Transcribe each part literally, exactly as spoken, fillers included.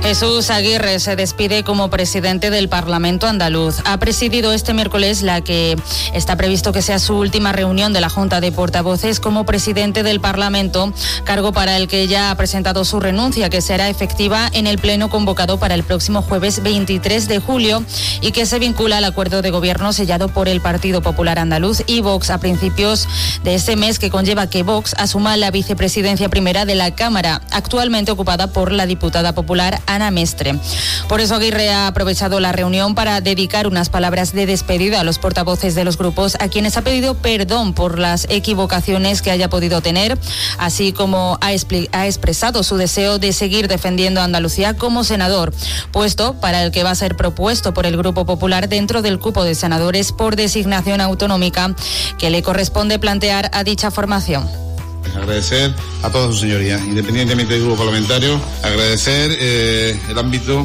Jesús Aguirre se despide como presidente del Parlamento andaluz. Ha presidido este miércoles la que está previsto que sea su última reunión de la Junta de Portavoces como presidente del Parlamento, cargo para el que ya ha presentado su renuncia, que será efectiva en el pleno convocado para el próximo jueves veintitrés de julio y que se vincula al acuerdo de gobierno sellado por el Partido Popular Andaluz y Vox a principios de este mes, que conlleva que Vox asuma la vicepresidencia primera de la Cámara, actualmente ocupada por la diputada popular Ana Mestre. Por eso Aguirre ha aprovechado la reunión para dedicar unas palabras de despedida a los portavoces de los grupos, a quienes ha pedido perdón por las equivocaciones que haya podido tener, así como ha, expli- ha expresado su deseo de seguir defendiendo a Andalucía como senador, puesto para el que va a ser propuesto por el Grupo Popular dentro del cupo de senadores por designación autonómica que le corresponde plantear a dicha formación. Agradecer a todas sus señorías, independientemente del grupo parlamentario, agradecer eh, el ámbito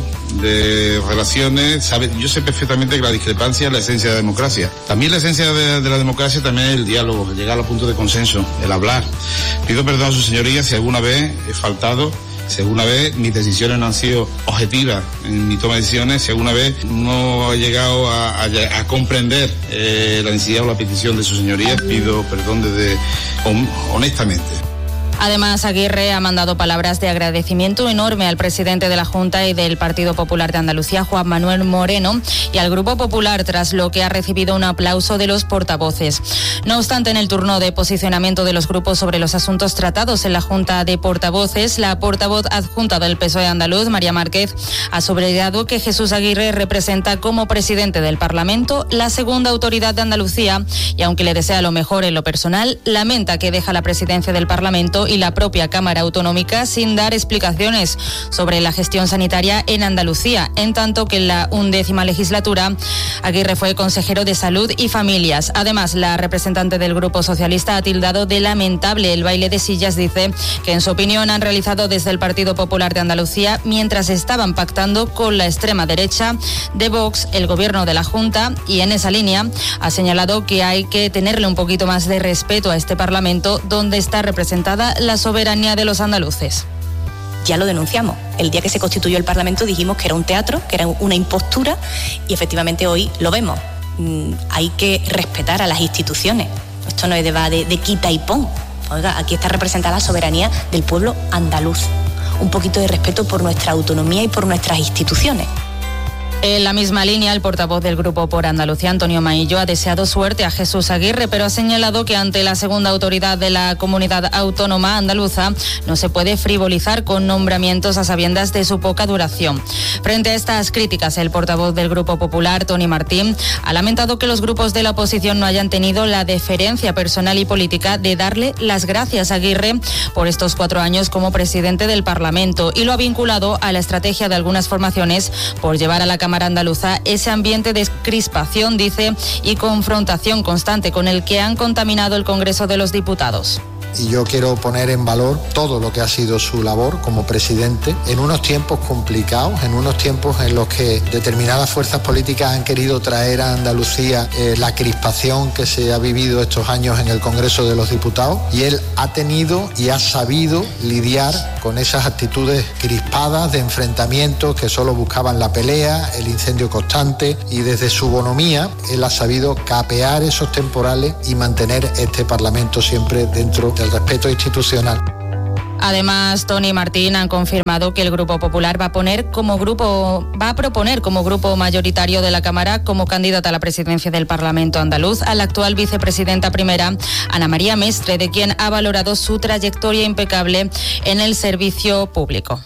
de relaciones. Sabe, yo sé perfectamente que la discrepancia es la esencia de la democracia. También la esencia de, de la democracia también es el diálogo, el llegar a puntos de consenso, el hablar. Pido perdón a sus señorías si alguna vez he faltado, si alguna vez mis decisiones no han sido objetivas en mi toma de decisiones, si alguna vez no he llegado a, a, a comprender eh, la necesidad o la petición de sus señorías, pido perdón desde honestamente. Además, Aguirre ha mandado palabras de agradecimiento enorme al presidente de la Junta y del Partido Popular de Andalucía, Juan Manuel Moreno, y al Grupo Popular, tras lo que ha recibido un aplauso de los portavoces. No obstante, en el turno de posicionamiento de los grupos sobre los asuntos tratados en la Junta de Portavoces, la portavoz adjunta del P S O E andaluz, María Márquez, ha subrayado que Jesús Aguirre representa como presidente del Parlamento la segunda autoridad de Andalucía y, aunque le desea lo mejor en lo personal, lamenta que deja la presidencia del Parlamento y la propia Cámara Autonómica sin dar explicaciones sobre la gestión sanitaria en Andalucía, en tanto que en la undécima legislatura Aguirre fue consejero de Salud y Familias. Además, la representante del Grupo Socialista ha tildado de lamentable el baile de sillas. Dice que, en su opinión, han realizado desde el Partido Popular de Andalucía mientras estaban pactando con la extrema derecha de Vox el gobierno de la Junta, y en esa línea ha señalado que hay que tenerle un poquito más de respeto a este Parlamento donde está representada la soberanía de los andaluces. Ya lo denunciamos. El día que se constituyó el Parlamento dijimos que era un teatro, que era una impostura, y efectivamente hoy lo vemos. Mm, hay que respetar a las instituciones. Esto no es de, de, de quita y pon. Oiga, aquí está representada la soberanía del pueblo andaluz. Un poquito de respeto por nuestra autonomía y por nuestras instituciones. En la misma línea, el portavoz del Grupo por Andalucía, Antonio Maillo, ha deseado suerte a Jesús Aguirre, pero ha señalado que ante la segunda autoridad de la comunidad autónoma andaluza no se puede frivolizar con nombramientos a sabiendas de su poca duración. Frente a estas críticas, el portavoz del Grupo Popular, Tony Martín, ha lamentado que los grupos de la oposición no hayan tenido la deferencia personal y política de darle las gracias a Aguirre por estos cuatro años como presidente del Parlamento, y lo ha vinculado a la estrategia de algunas formaciones por llevar a la Cámara andaluza ese ambiente de crispación, dice, y confrontación constante con el que han contaminado el Congreso de los Diputados. Y yo quiero poner en valor todo lo que ha sido su labor como presidente en unos tiempos complicados, en unos tiempos en los que determinadas fuerzas políticas han querido traer a Andalucía eh, la crispación que se ha vivido estos años en el Congreso de los Diputados, y él ha tenido y ha sabido lidiar con esas actitudes crispadas de enfrentamientos que solo buscaban la pelea, el incendio constante, y desde su bonomía él ha sabido capear esos temporales y mantener este Parlamento siempre dentro de el respeto institucional. Además, Tony y Martín han confirmado que el Grupo Popular va a poner como grupo, va a proponer como grupo mayoritario de la Cámara como candidata a la presidencia del Parlamento andaluz a la actual vicepresidenta primera, Ana María Mestre, de quien ha valorado su trayectoria impecable en el servicio público.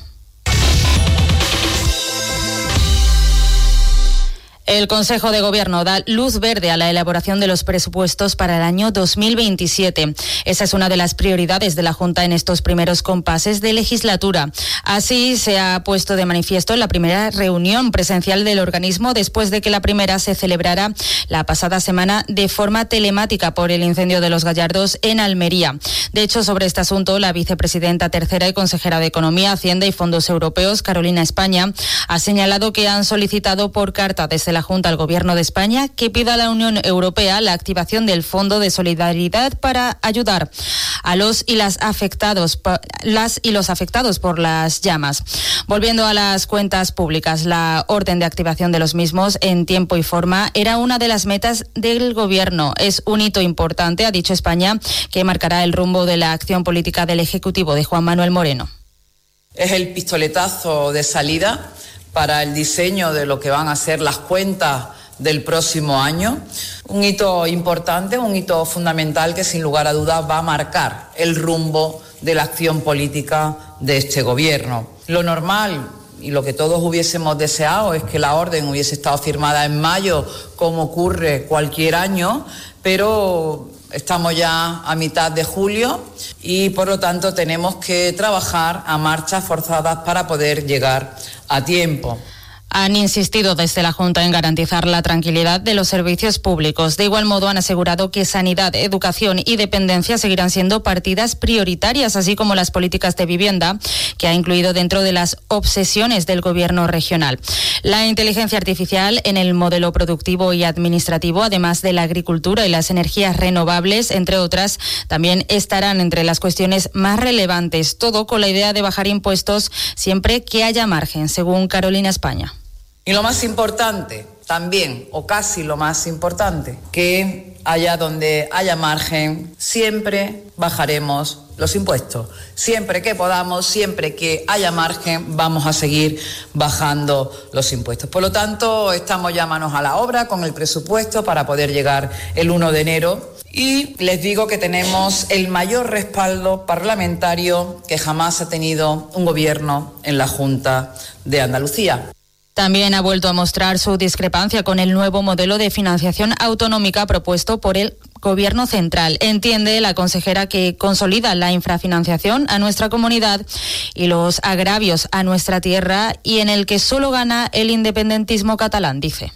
El Consejo de Gobierno da luz verde a la elaboración de los presupuestos para el año dos mil veintisiete. Esa es una de las prioridades de la Junta en estos primeros compases de legislatura. Así se ha puesto de manifiesto en la primera reunión presencial del organismo, después de que la primera se celebrara la pasada semana de forma telemática por el incendio de Los Gallardos en Almería. De hecho, sobre este asunto, la vicepresidenta tercera y consejera de Economía, Hacienda y Fondos Europeos, Carolina España, ha señalado que han solicitado por carta desde la Junta al Gobierno de España que pida a la Unión Europea la activación del Fondo de Solidaridad para ayudar a los y las afectados, las y los afectados por las las llamas. Volviendo a las cuentas públicas, la orden de activación de los mismos en tiempo y forma era una de las metas del Gobierno. Es un hito importante, ha dicho España, que marcará el rumbo de la acción política del Ejecutivo de Juan Manuel Moreno. Es el pistoletazo de salida para el diseño de lo que van a ser las cuentas del próximo año. Un hito importante, un hito fundamental que sin lugar a dudas va a marcar el rumbo de la acción política de este Gobierno. Lo normal y lo que todos hubiésemos deseado es que la orden hubiese estado firmada en mayo, como ocurre cualquier año, pero estamos ya a mitad de julio y por lo tanto tenemos que trabajar a marchas forzadas para poder llegar a tiempo. Han insistido desde la Junta en garantizar la tranquilidad de los servicios públicos. De igual modo, han asegurado que sanidad, educación y dependencia seguirán siendo partidas prioritarias, así como las políticas de vivienda, que ha incluido dentro de las obsesiones del Gobierno regional. La inteligencia artificial en el modelo productivo y administrativo, además de la agricultura y las energías renovables, entre otras, también estarán entre las cuestiones más relevantes. Todo con la idea de bajar impuestos siempre que haya margen, según Carolina España. Y lo más importante, también, o casi lo más importante, que allá donde haya margen, siempre bajaremos los impuestos. Siempre que podamos, siempre que haya margen, vamos a seguir bajando los impuestos. Por lo tanto, estamos ya manos a la obra con el presupuesto para poder llegar el uno de enero. Y les digo que tenemos el mayor respaldo parlamentario que jamás ha tenido un gobierno en la Junta de Andalucía. También ha vuelto a mostrar su discrepancia con el nuevo modelo de financiación autonómica propuesto por el Gobierno central. Entiende la consejera que consolida la infrafinanciación a nuestra comunidad y los agravios a nuestra tierra y en el que solo gana el independentismo catalán, dice.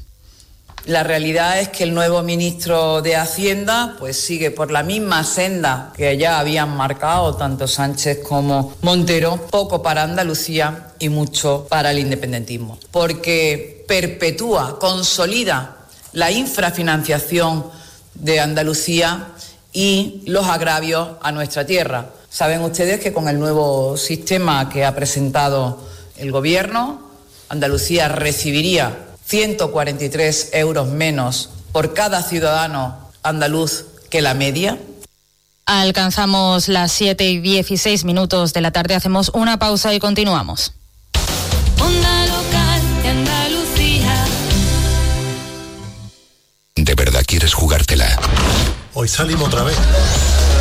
La realidad es que el nuevo ministro de Hacienda pues sigue por la misma senda que ya habían marcado tanto Sánchez como Montero, poco para Andalucía y mucho para el independentismo, porque perpetúa, consolida la infrafinanciación de Andalucía y los agravios a nuestra tierra. Saben ustedes que con el nuevo sistema que ha presentado el Gobierno, Andalucía recibiría ciento cuarenta y tres euros menos por cada ciudadano andaluz que la media. Alcanzamos las siete y dieciséis minutos de la tarde, hacemos una pausa y continuamos. Onda Local de Andalucía. ¿De verdad quieres jugártela? Hoy salimos otra vez.